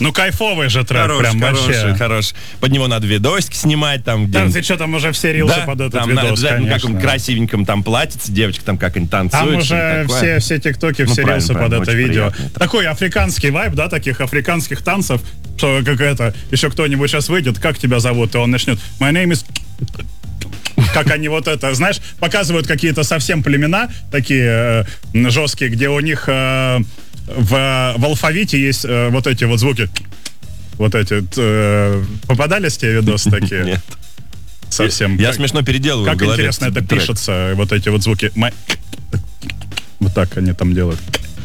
Ну, кайфовый же трек, Хороший, прям вообще. хороший. Под него надо видосик снимать там. Там ты что, там уже все рилсы под этот там видос, обязательно конечно. как он красивеньком там платится, девочка там как они танцуют. Там уже все тиктоки, все рилсы под это видео. Приятно. Такой африканский вайб, да, таких африканских танцев, что как это, еще кто-нибудь сейчас выйдет, как тебя зовут, и он начнет «My name is...» Как они вот это, знаешь, показывают какие-то совсем племена, такие жесткие, где у них в алфавите есть вот эти вот звуки. Вот эти. Попадались тебе видосы такие? Нет. Совсем. Я смешно переделываю как в голове. интересно это трек. пишется, вот эти вот звуки. Вот так они там делают.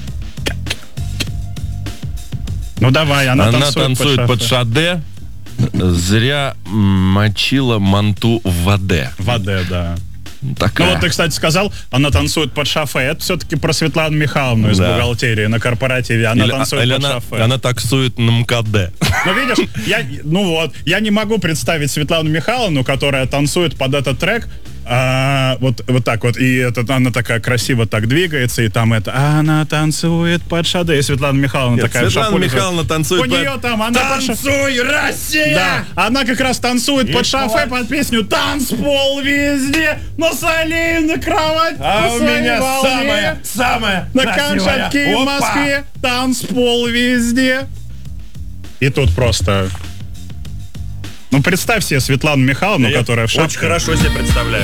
Ну давай, она танцует под шаде. Зря мочила манту в воде. В воде, да. Такая. Ну вот ты, кстати, сказал, она танцует под шафе. Это все-таки про Светлану Михайловну из бухгалтерии на корпоративе. Она танцует под шафе. Она таксует на МКД. Ну видишь, я не могу представить Светлану Михайловну, которая танцует под этот трек. Вот так вот, и она такая красиво так двигается, и там это она танцует под шаде, и Светлана Михайловна такая Светлана Михайловна танцует у нее там, она «Танцуй, Россия!» Да, она как раз танцует под шафе, под песню «Танцпол везде, на солей, на кровать, а у меня самая на Камчатке и в Москве, танцпол везде». И тут просто... Ну, представь себе Светлану Михайловну, которая в шапке. Очень хорошо себе представляю.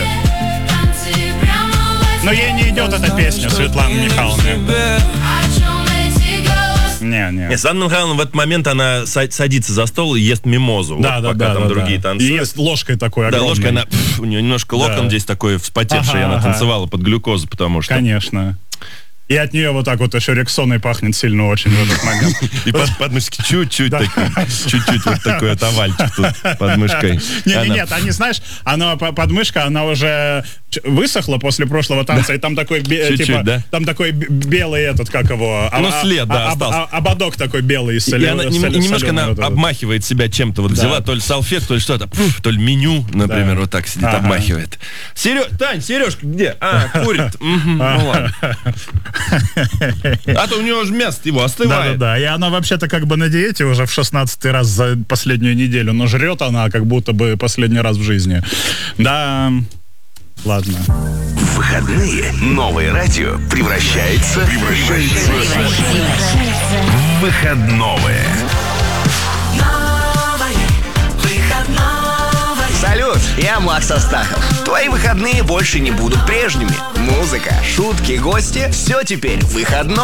Но ей не идет эта песня Светланы Михайловны. Не. Светлана Михайловна в этот момент она садится за стол и ест мимозу. Да, пока там другие танцуют. И ест ложкой такой огромной. Да, ложкой она... У нее немножко локон здесь такой вспотевший. Она танцевала под глюкозу, потому что... Конечно. И от нее вот так вот еще Рексоной пахнет сильно очень в этот момент. И подмышки чуть-чуть вот такой вот овальчик тут под мышкой. Нет, они, знаешь, подмышка, она уже высохла после прошлого танца, и там такой, типа, там такой белый этот, как его... Ну, след, да, остался. Ободок такой белый. И она немножко она обмахивает себя чем-то. Вот взяла то ли салфет, то ли что-то, то ли меню, например, вот так сидит, обмахивает. Тань, Сережка где? Курит. Ну ладно. А то у него же мясо его остывает. Да. И она вообще-то как бы на диете уже в 16-й раз за последнюю неделю, но жрет она как будто бы последний раз в жизни. Да, ладно. В выходные новое радио превращается в выходное. Салют, я Макс Астахов. Твои выходные больше не будут прежними. Музыка, шутки, гости — все теперь выходной.